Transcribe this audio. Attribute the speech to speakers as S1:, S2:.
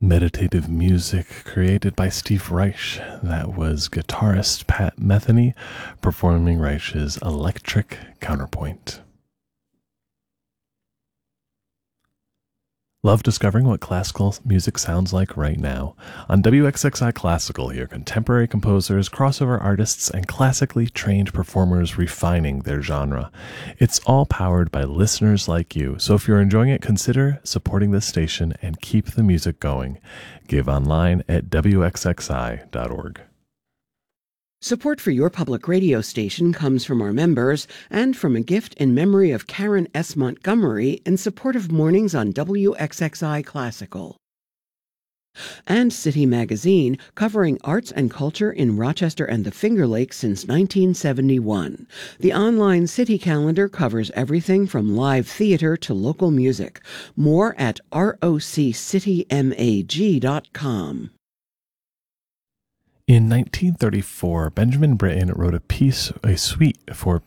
S1: Meditative music created by Steve Reich. That was guitarist Pat Metheny performing Reich's Electric Counterpoint. Love discovering what classical music sounds like right now. On WXXI Classical, hear contemporary composers, crossover artists, and classically trained performers refining their genre. It's all powered by listeners like you, so if you're enjoying it, consider supporting this station and keep the music going. Give online at WXXI.org.
S2: Support for your public radio station comes from our members and from a gift in memory of Karen S. Montgomery in support of mornings on WXXI Classical. And City Magazine, covering arts and culture in Rochester and the Finger Lakes since 1971. The online city calendar covers everything from live theater to local music. More at roccitymag.com.
S1: In 1934, Benjamin Britten wrote a suite for